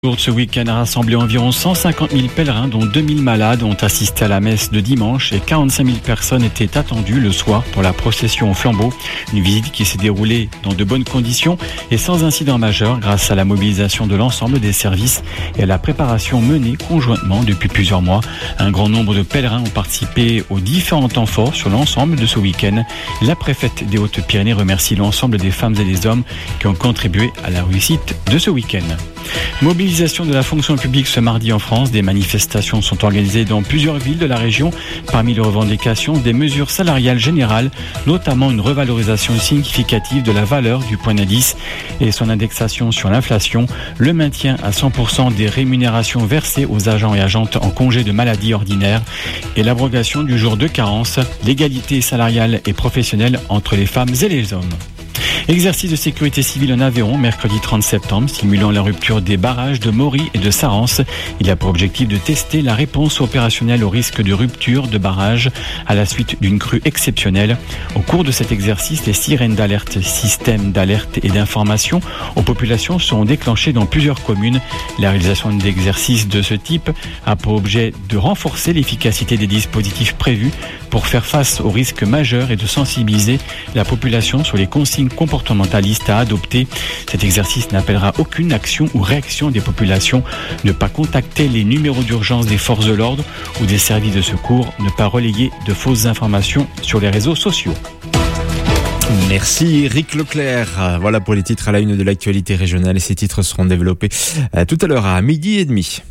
Ce week-end a rassemblé environ 150 000 pèlerins, dont 2 000 malades ont assisté à la messe de dimanche et 45 000 personnes étaient attendues le soir pour la procession au flambeau. Une visite qui s'est déroulée dans de bonnes conditions et sans incident majeur grâce à la mobilisation de l'ensemble des services et à la préparation menée conjointement depuis plusieurs mois. Un grand nombre de pèlerins ont participé aux différents temps forts sur l'ensemble de ce week-end. La préfète des Hautes-Pyrénées remercie l'ensemble des femmes et des hommes qui ont contribué à la réussite de ce week-end. Mobilisation de la fonction publique ce mardi en France. Des manifestations sont organisées dans plusieurs villes de la région. Parmi les revendications, des mesures salariales générales, notamment une revalorisation significative de la valeur du point d'indice et son indexation sur l'inflation, le maintien à 100% des rémunérations versées aux agents et agentes en congé de maladie ordinaire et l'abrogation du jour de carence, l'égalité salariale et professionnelle entre les femmes et les hommes. Exercice de sécurité civile en Aveyron, mercredi 30 septembre, simulant la rupture des barrages de Maury et de Sarance. Il a pour objectif de tester la réponse opérationnelle au risque de rupture de barrage à la suite d'une crue exceptionnelle. Au cours de cet exercice, les sirènes d'alerte, systèmes d'alerte et d'information aux populations seront déclenchées dans plusieurs communes. La réalisation d'exercices de ce type a pour objet de renforcer l'efficacité des dispositifs prévus pour faire face aux risques majeurs et de sensibiliser la population sur les consignes comportementalistes à adopter. Cet exercice n'appellera aucune action ou réaction des populations. Ne pas contacter les numéros d'urgence des forces de l'ordre ou des services de secours. Ne pas relayer de fausses informations sur les réseaux sociaux. Merci Eric Leclerc. Voilà pour les titres à la une de l'actualité régionale et ces titres seront développés tout à l'heure à 12h30.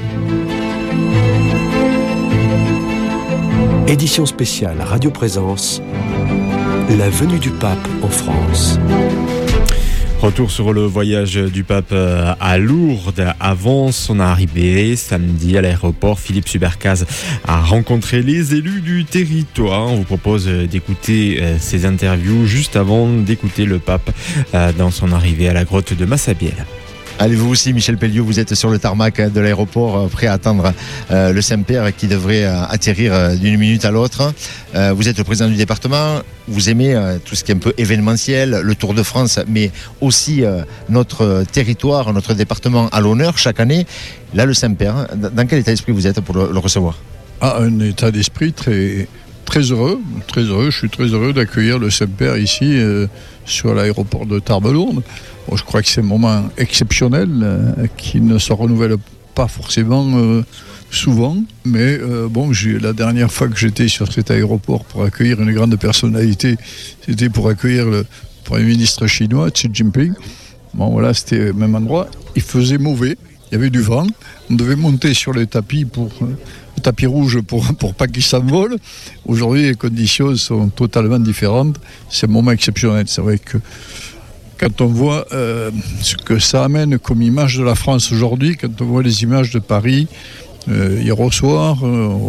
Édition spéciale Radio Présence, la venue du pape en France. Retour sur le voyage du pape à Lourdes. Avant son arrivée samedi à l'aéroport, Philippe Subercaz a rencontré les élus du territoire. On vous propose d'écouter ces interviews juste avant d'écouter le pape dans son arrivée à la grotte de Massabielle. Allez, vous aussi, Michel Pelliot, vous êtes sur le tarmac de l'aéroport, prêt à attendre le Saint-Père qui devrait atterrir d'une minute à l'autre. Vous êtes le président du département, vous aimez tout ce qui est un peu événementiel, le Tour de France, mais aussi notre territoire, notre département à l'honneur chaque année. Là, le Saint-Père, dans quel état d'esprit vous êtes pour le recevoir ? Un état d'esprit très heureux. Je suis très heureux d'accueillir le Saint-Père ici sur l'aéroport de Tarbes-Lourdes. Bon, je crois que c'est un moment exceptionnel qui ne se renouvelle pas forcément souvent, mais la dernière fois que j'étais sur cet aéroport pour accueillir une grande personnalité, c'était pour accueillir le Premier ministre chinois, Xi Jinping. Bon, voilà, c'était le même endroit. Il faisait mauvais, il y avait du vent, on devait monter sur le tapis le tapis rouge pour pas qu'il s'envole. Aujourd'hui, les conditions sont totalement différentes. C'est un moment exceptionnel. C'est vrai que quand on voit ce que ça amène comme image de la France aujourd'hui, quand on voit les images de Paris hier au soir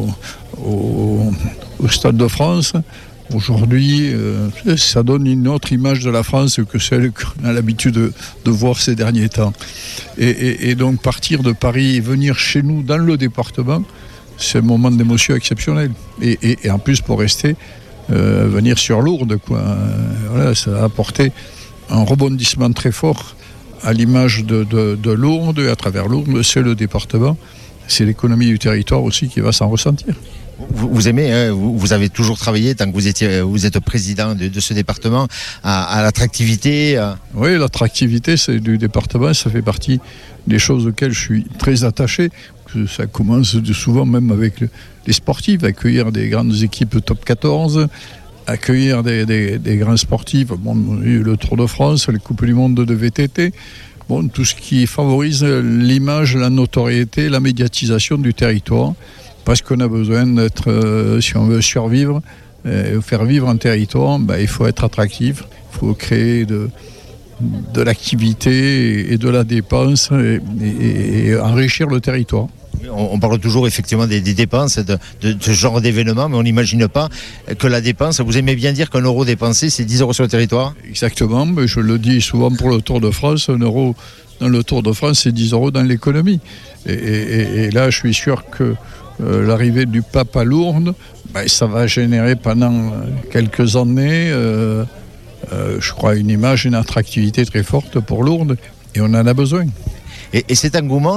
au Stade de France, aujourd'hui, ça donne une autre image de la France que celle qu'on a l'habitude de voir ces derniers temps. Et donc partir de Paris et venir chez nous dans le département, c'est un moment d'émotion exceptionnel. Et en plus, pour rester, venir sur Lourdes, quoi. Voilà, ça a apporté un rebondissement très fort à l'image de Lourdes, et à travers Lourdes, c'est le département, c'est l'économie du territoire aussi qui va s'en ressentir. Vous aimez, vous avez toujours travaillé, tant que vous êtes président de ce département, à l'attractivité. Oui, l'attractivité du département, ça fait partie des choses auxquelles je suis très attaché. Ça commence souvent même avec les sportifs, accueillir des grandes équipes top 14, accueillir des grands sportifs, le Tour de France, les Coupes du Monde de VTT, tout ce qui favorise l'image, la notoriété, la médiatisation du territoire, parce qu'on a besoin d'être, si on veut survivre, faire vivre un territoire, il faut être attractif, il faut créer de l'activité et de la dépense et enrichir le territoire. On parle toujours effectivement des dépenses de ce genre d'événement, mais on n'imagine pas que la dépense, vous aimez bien dire qu'un euro dépensé, c'est 10 euros sur le territoire ? Exactement, mais je le dis souvent pour le Tour de France, 1 euro dans le Tour de France, c'est 10 euros dans l'économie. Et là, je suis sûr que l'arrivée du pape à Lourdes, ça va générer pendant quelques années, je crois, une image, une attractivité très forte pour Lourdes, et on en a besoin. Et cet engouement,